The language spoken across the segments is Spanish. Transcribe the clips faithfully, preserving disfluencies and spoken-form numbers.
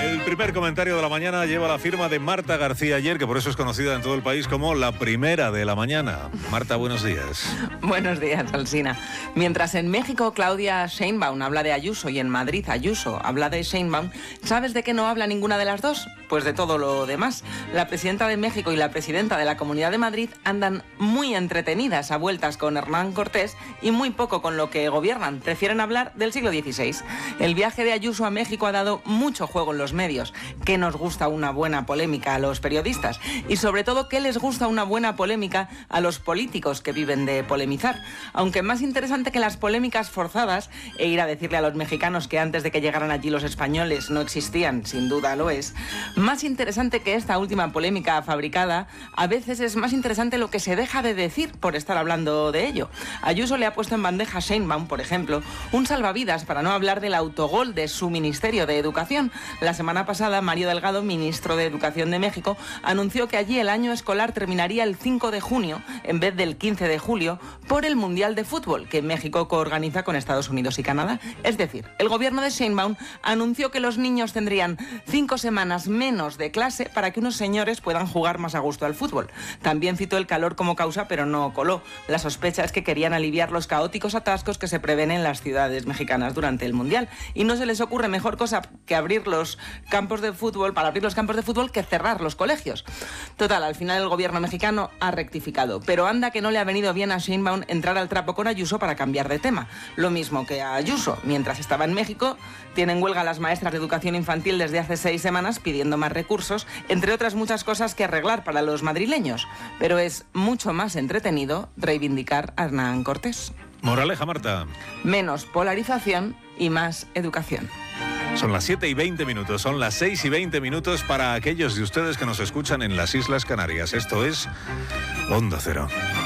El primer comentario de la mañana lleva la firma de Marta García Ayer, que por eso es conocida en todo el país como la primera de la mañana. Marta, buenos días. Buenos días, Alsina. Mientras en México Claudia Sheinbaum habla de Ayuso y en Madrid Ayuso habla de Sheinbaum, ¿sabes de qué no habla ninguna de las dos? Pues de todo lo demás. La presidenta de México y la presidenta de la Comunidad de Madrid andan muy entretenidas a vueltas con Hernán Cortés y muy poco con lo que gobiernan. Prefieren hablar del siglo dieciséis. El viaje de Ayuso a México ha dado mucho juego en los medios. ¿Qué nos gusta una buena polémica a los periodistas? Y sobre todo, ¿qué les gusta una buena polémica a los políticos que viven de polemizar? Aunque más interesante que las polémicas forzadas, e ir a decirle a los mexicanos que antes de que llegaran allí los españoles no existían, sin duda lo es, más interesante que esta última polémica fabricada, a veces es más interesante lo que se deja de decir por estar hablando de ello. Ayuso le ha puesto en bandeja a Sheinbaum, por ejemplo, un salvavidas para no hablar del autogol de su Ministerio de Educación. La semana pasada, Mario Delgado, ministro de Educación de México, anunció que allí el año escolar terminaría el cinco de junio en vez del quince de julio por el Mundial de Fútbol que México coorganiza con Estados Unidos y Canadá. Es decir, el gobierno de Sheinbaum anunció que los niños tendrían cinco semanas menos de clase para que unos señores puedan jugar más a gusto al fútbol. También citó el calor como causa, pero no coló. La sospecha es que querían aliviar los caóticos atascos que se prevén en las ciudades mexicanas durante el Mundial. Y no se les ocurre mejor cosa que abrir los campos de fútbol, para abrir los campos de fútbol, que cerrar los colegios. Total, al final el gobierno mexicano ha rectificado, pero anda que no le ha venido bien a Sheinbaum entrar al trapo con Ayuso para cambiar de tema. Lo mismo que a Ayuso. Mientras estaba en México, tienen huelga las maestras de educación infantil desde hace seis semanas pidiendo más recursos, entre otras muchas cosas que arreglar para los madrileños. Pero es mucho más entretenido reivindicar a Hernán Cortés. Moraleja, Marta. Menos polarización y más educación. Son las siete y veinte minutos, son las seis y veinte minutos para aquellos de ustedes que nos escuchan en las Islas Canarias. Esto es Onda Cero.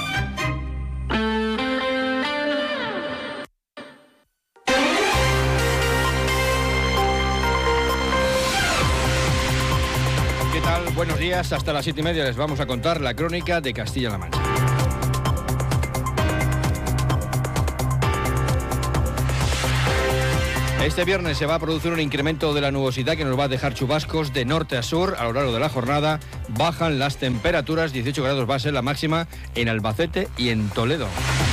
¿Qué tal? Buenos días. Hasta las siete y media les vamos a contar la crónica de Castilla-La Mancha. Este viernes se va a producir un incremento de la nubosidad que nos va a dejar chubascos de norte a sur a lo largo de la jornada. Bajan las temperaturas, dieciocho grados va a ser la máxima en Albacete y en Toledo.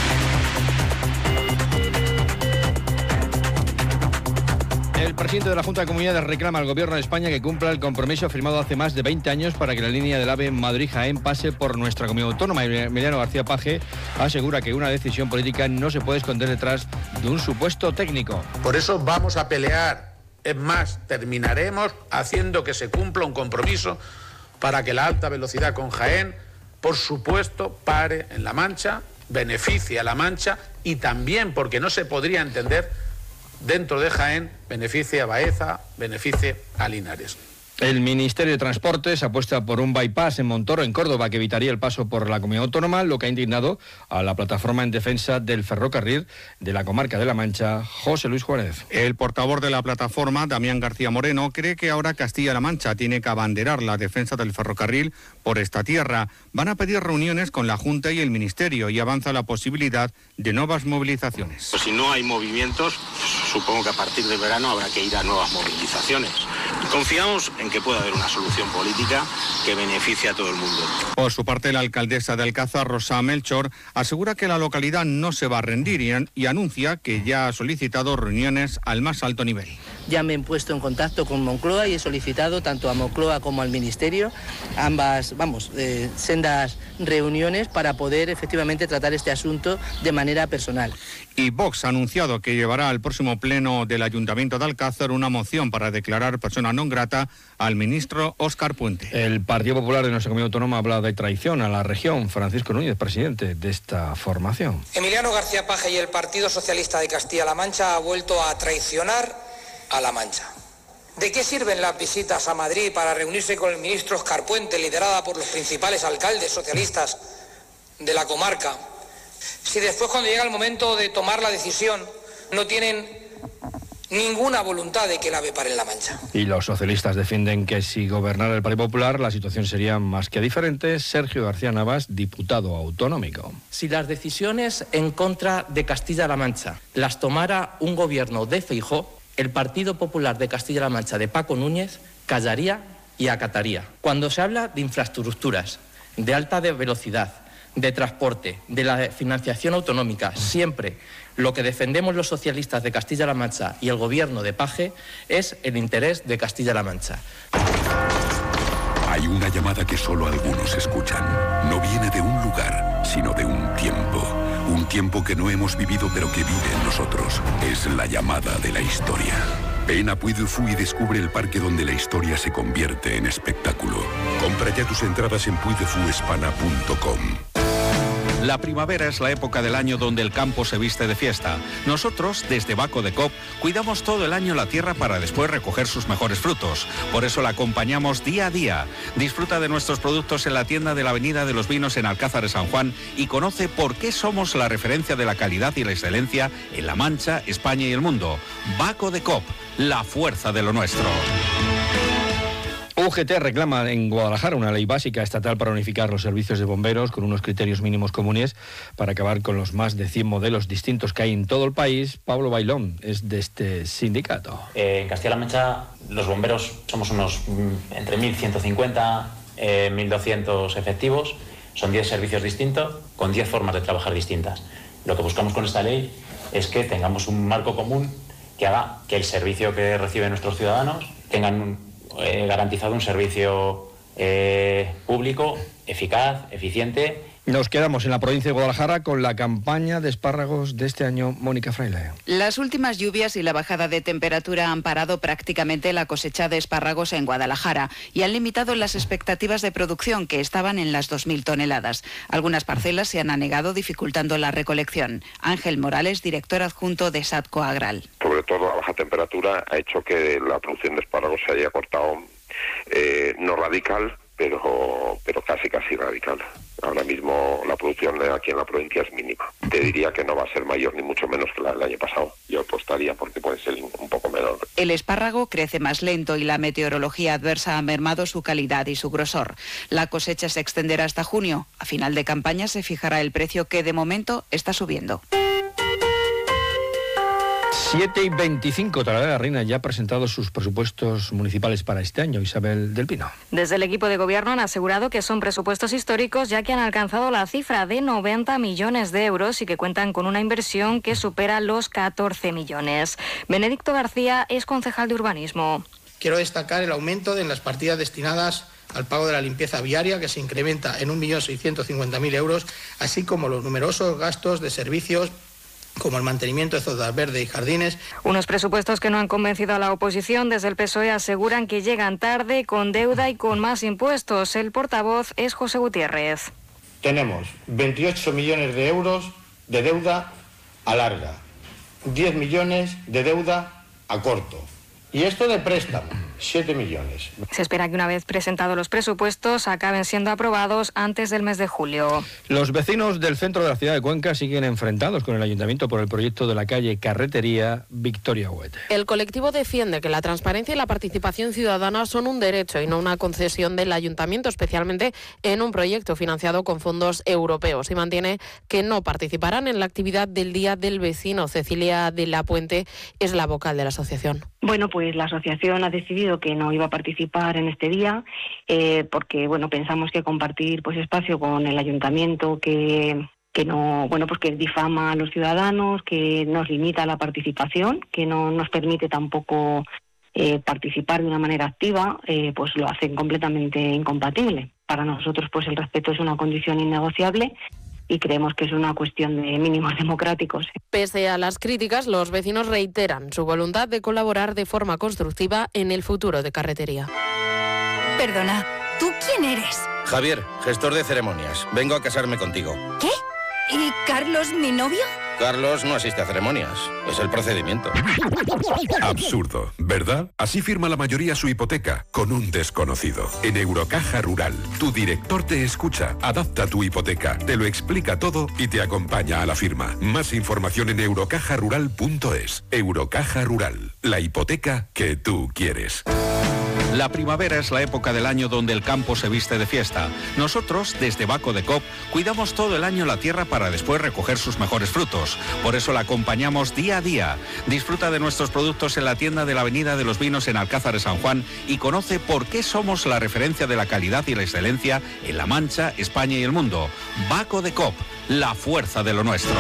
El presidente de la Junta de Comunidades reclama al Gobierno de España que cumpla el compromiso firmado hace más de veinte años para que la línea del AVE Madrid-Jaén pase por nuestra comunidad autónoma. Emiliano García Paje asegura que una decisión política no se puede esconder detrás de un supuesto técnico. Por eso vamos a pelear. Es más, terminaremos haciendo que se cumpla un compromiso para que la alta velocidad con Jaén, por supuesto, pare en La Mancha, beneficie a La Mancha y también, porque no se podría entender, dentro de Jaén, beneficie a Baeza, beneficie a Linares. El Ministerio de Transportes apuesta por un bypass en Montoro, en Córdoba, que evitaría el paso por la comunidad autónoma, lo que ha indignado a la plataforma en defensa del ferrocarril de la comarca de La Mancha, José Luis Juárez. El portavoz de la plataforma, Damián García Moreno, cree que ahora Castilla-La Mancha tiene que abanderar la defensa del ferrocarril por esta tierra. Van a pedir reuniones con la Junta y el Ministerio y avanza la posibilidad de nuevas movilizaciones. Pues si no hay movimientos, supongo que a partir del verano habrá que ir a nuevas movilizaciones. Confiamos en que pueda haber una solución política que beneficie a todo el mundo. Por su parte, la alcaldesa de Alcázar, Rosa Melchor, asegura que la localidad no se va a rendir y, y anuncia que ya ha solicitado reuniones al más alto nivel. Ya me he puesto en contacto con Moncloa y he solicitado tanto a Moncloa como al Ministerio ambas, vamos, eh, sendas reuniones para poder efectivamente tratar este asunto de manera personal. Y Vox ha anunciado que llevará al próximo pleno del Ayuntamiento de Alcázar una moción para declarar persona non grata al ministro Óscar Puente. El Partido Popular de nuestra comunidad autónoma habla de traición a la región. Francisco Núñez, presidente de esta formación. Emiliano García Paje y el Partido Socialista de Castilla-La Mancha ha vuelto a traicionar a La Mancha. ¿De qué sirven las visitas a Madrid para reunirse con el ministro Óscar Puente, liderada por los principales alcaldes socialistas de la comarca, si después, cuando llega el momento de tomar la decisión, no tienen ninguna voluntad de que el AVE pare en La Mancha? Y los socialistas defienden que si gobernara el Partido Popular la situación sería más que diferente. Sergio García Navas, diputado autonómico. Si las decisiones en contra de Castilla-La Mancha las tomara un gobierno de Feijóo, el Partido Popular de Castilla-La Mancha de Paco Núñez callaría y acataría. Cuando se habla de infraestructuras, de alta velocidad, de transporte, de la financiación autonómica, siempre lo que defendemos los socialistas de Castilla-La Mancha y el gobierno de Paje es el interés de Castilla-La Mancha. Hay una llamada que solo algunos escuchan. No viene de un lugar, sino de un tiempo. Un tiempo que no hemos vivido pero que vive en nosotros. Es la llamada de la historia. Ven a Puy du Fou y descubre el parque donde la historia se convierte en espectáculo. Compra ya tus entradas en puy de fu hispana punto com. La primavera es la época del año donde el campo se viste de fiesta. Nosotros, desde Baco de Cop, cuidamos todo el año la tierra para después recoger sus mejores frutos. Por eso la acompañamos día a día. Disfruta de nuestros productos en la tienda de la Avenida de los Vinos en Alcázar de San Juan y conoce por qué somos la referencia de la calidad y la excelencia en La Mancha, España y el mundo. Baco de Cop, la fuerza de lo nuestro. U G T reclama en Guadalajara una ley básica estatal para unificar los servicios de bomberos con unos criterios mínimos comunes para acabar con los más de cien modelos distintos que hay en todo el país. Pablo Bailón es de este sindicato. Eh, en Castilla-La Mancha los bomberos somos unos mm, entre mil ciento cincuenta, eh, mil doscientos efectivos. Son diez servicios distintos con diez formas de trabajar distintas. Lo que buscamos con esta ley es que tengamos un marco común que haga que el servicio que reciben nuestros ciudadanos tengan un Eh, garantizado un servicio eh, público, eficaz, eficiente. Nos quedamos en la provincia de Guadalajara con la campaña de espárragos de este año. Mónica Fraile. Las últimas lluvias y la bajada de temperatura han parado prácticamente la cosecha de espárragos en Guadalajara y han limitado las expectativas de producción, que estaban en las dos mil toneladas. Algunas parcelas se han anegado, dificultando la recolección. Ángel Morales, director adjunto de Satco Agral. Sobre todo la baja temperatura ha hecho que la producción de espárragos se haya cortado, eh, no radical, pero, pero casi casi radical. Ahora mismo la producción aquí en la provincia es mínima. Te diría que no va a ser mayor ni mucho menos que la del año pasado. Yo apostaría porque puede ser un poco menor. El espárrago crece más lento y la meteorología adversa ha mermado su calidad y su grosor. La cosecha se extenderá hasta junio. A final de campaña se fijará el precio, que de momento está subiendo. siete y veinticinco, Talavera de la Reina ya ha presentado sus presupuestos municipales para este año. Isabel del Pino. Desde el equipo de gobierno han asegurado que son presupuestos históricos, ya que han alcanzado la cifra de noventa millones de euros y que cuentan con una inversión que supera los catorce millones. Benedicto García es concejal de urbanismo. Quiero destacar el aumento de las partidas destinadas al pago de la limpieza viaria, que se incrementa en un millón seiscientos cincuenta mil euros, así como los numerosos gastos de servicios como el mantenimiento de zonas verdes y jardines. Unos presupuestos que no han convencido a la oposición. Desde el P S O E aseguran que llegan tarde, con deuda y con más impuestos. El portavoz es José Gutiérrez. Tenemos veintiocho millones de euros de deuda a larga, diez millones de deuda a corto. Y esto de préstamo, siete millones. Se espera que una vez presentados los presupuestos acaben siendo aprobados antes del mes de julio. Los vecinos del centro de la ciudad de Cuenca siguen enfrentados con el ayuntamiento por el proyecto de la calle Carretería Victoria Huete. El colectivo defiende que la transparencia y la participación ciudadana son un derecho y no una concesión del ayuntamiento, especialmente en un proyecto financiado con fondos europeos, y mantiene que no participarán en la actividad del Día del Vecino. Cecilia de la Puente es la vocal de la asociación. Bueno, pues la asociación ha decidido que no iba a participar en este día eh, porque, bueno, pensamos que compartir pues espacio con el ayuntamiento que que no, bueno, pues que difama a los ciudadanos, que nos limita la participación, que no nos permite tampoco eh, participar de una manera activa, eh, pues lo hacen completamente incompatible. Para nosotros, pues el respeto es una condición innegociable y creemos que es una cuestión de mínimos democráticos. Pese a las críticas, los vecinos reiteran su voluntad de colaborar de forma constructiva en el futuro de Carretería. Perdona, ¿tú quién eres? Javier, gestor de ceremonias. Vengo a casarme contigo. ¿Qué? ¿Y Carlos, mi novio? Carlos no asiste a ceremonias. Es el procedimiento. Absurdo, ¿verdad? Así firma la mayoría su hipoteca, con un desconocido. En Eurocaja Rural, tu director te escucha, adapta tu hipoteca, te lo explica todo y te acompaña a la firma. Más información en eurocaja rural punto es. Eurocaja Rural, la hipoteca que tú quieres. La primavera es la época del año donde el campo se viste de fiesta. Nosotros, desde Baco de Coop, cuidamos todo el año la tierra para después recoger sus mejores frutos. Por eso la acompañamos día a día. Disfruta de nuestros productos en la tienda de la Avenida de los Vinos en Alcázar de San Juan y conoce por qué somos la referencia de la calidad y la excelencia en La Mancha, España y el mundo. Baco de Coop, la fuerza de lo nuestro.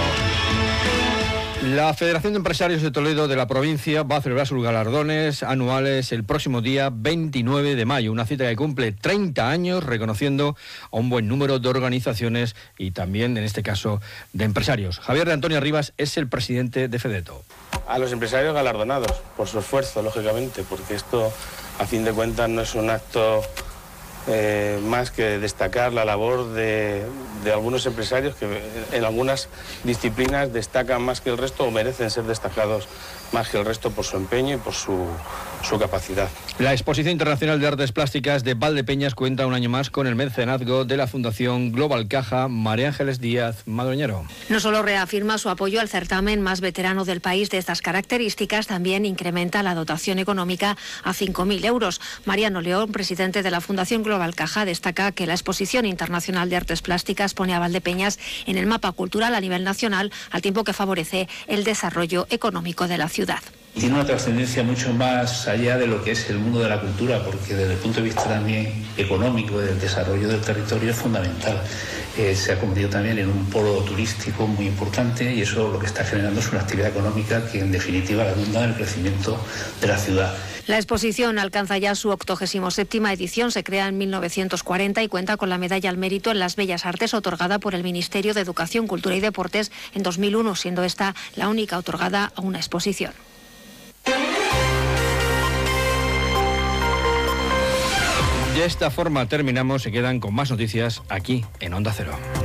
La Federación de Empresarios de Toledo de la provincia va a celebrar sus galardones anuales el próximo día veintinueve de mayo, una cita que cumple treinta años reconociendo a un buen número de organizaciones y también, en este caso, de empresarios. Javier de Antonio Rivas es el presidente de Fedeto. A los empresarios galardonados por su esfuerzo, lógicamente, porque esto, a fin de cuentas, no es un acto Eh, más que destacar la labor de, de algunos empresarios que en algunas disciplinas destacan más que el resto o merecen ser destacados más que el resto por su empeño y por su, su capacidad. La Exposición Internacional de Artes Plásticas de Valdepeñas cuenta un año más con el mecenazgo de la Fundación Global Caja. María Ángeles Díaz Madroñero. No solo reafirma su apoyo al certamen más veterano del país de estas características, también incrementa la dotación económica a cinco mil euros. Mariano León, presidente de la Fundación Global Caja, destaca que la Exposición Internacional de Artes Plásticas pone a Valdepeñas en el mapa cultural a nivel nacional, al tiempo que favorece el desarrollo económico de la ciudad. Tiene una trascendencia mucho más allá de lo que es el mundo de la cultura, porque desde el punto de vista también económico del desarrollo del territorio es fundamental. Eh, se ha convertido también en un polo turístico muy importante y eso lo que está generando es una actividad económica que en definitiva redunda en el crecimiento de la ciudad. La exposición alcanza ya su octogésima séptima edición, se crea en mil novecientos cuarenta y cuenta con la medalla al mérito en las bellas artes otorgada por el Ministerio de Educación, Cultura y Deportes en dos mil uno, siendo esta la única otorgada a una exposición. De esta forma terminamos, se quedan con más noticias aquí en Onda Cero.